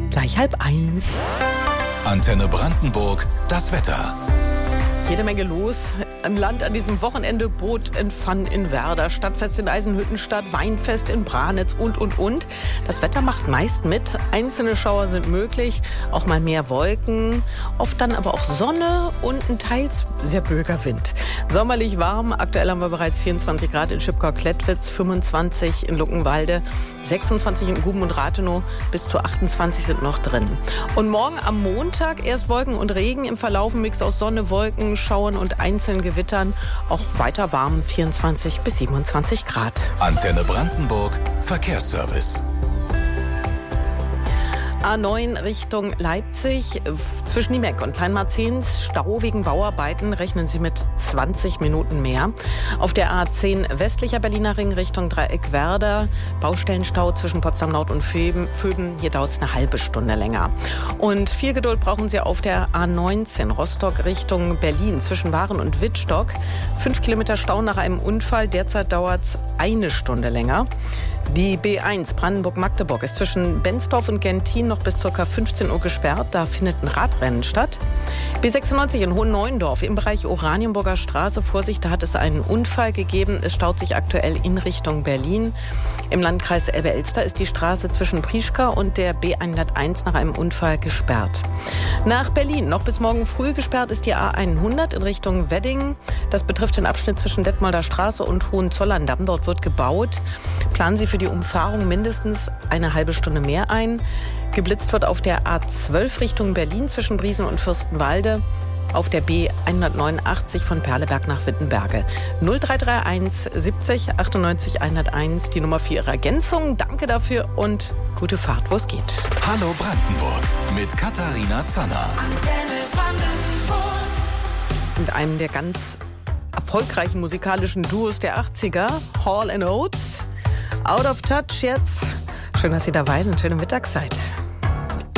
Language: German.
gleich 12:30. Antenne Brandenburg, das Wetter. Jede Menge los im Land an diesem Wochenende. Boot in Fun in Werder, Stadtfest in Eisenhüttenstadt, Weinfest in Branitz und. Das Wetter macht meist mit. Einzelne Schauer sind möglich, auch mal mehr Wolken. Oft dann aber auch Sonne und ein teils sehr böiger Wind. Sommerlich warm. Aktuell haben wir bereits 24 Grad in Schipkau-Klettwitz, 25 in Luckenwalde, 26 in Guben und Rathenow, bis zu 28 sind noch drin. Und morgen am Montag erst Wolken und Regen, im Verlauf ein Mix aus Sonne, Wolken, Schauern und einzelnen Gewittern. Auch weiter warm, 24 bis 27 Grad. Antenne Brandenburg, Verkehrsservice. A9 Richtung Leipzig, zwischen Niemeck und Kleinmarzens, Stau wegen Bauarbeiten, rechnen Sie mit 20 Minuten mehr. Auf der A10 westlicher Berliner Ring Richtung Dreieck Werder, Baustellenstau zwischen Potsdam Nord und Vöben, hier dauert es eine halbe Stunde länger. Und viel Geduld brauchen Sie auf der A19 Rostock Richtung Berlin, zwischen Waren und Wittstock. 5 Kilometer Stau nach einem Unfall, derzeit dauert es eine Stunde länger. Die B1 Brandenburg-Magdeburg ist zwischen Benzdorf und Gentin noch bis ca. 15 Uhr gesperrt. Da findet ein Radrennen statt. B96 in Hohenneuendorf im Bereich Oranienburger Straße. Vorsicht, da hat es einen Unfall gegeben. Es staut sich aktuell in Richtung Berlin. Im Landkreis Elbe-Elster ist die Straße zwischen Prieschka und der B101 nach einem Unfall gesperrt. Nach Berlin noch bis morgen früh gesperrt ist die A100 in Richtung Wedding. Das betrifft den Abschnitt zwischen Detmolder Straße und Hohenzollern-Damm. Dort wird gebaut. Planen Sie für die Umfahrung mindestens eine halbe Stunde mehr ein. Geblitzt wird auf der A12 Richtung Berlin zwischen Briesen und Fürstenwalde. Auf der B189 von Perleberg nach Wittenberge. 0331 70 98 101, die Nummer für Ihre Ergänzung. Danke dafür und gute Fahrt, wo es geht. Hallo Brandenburg mit Katharina Zanner. Antenne Brandenburg. Mit einem der ganz erfolgreichen musikalischen Duos der 80er, Hall & Oates. Out of Touch jetzt. Schön, dass Sie dabei sind. Schöne Mittagszeit.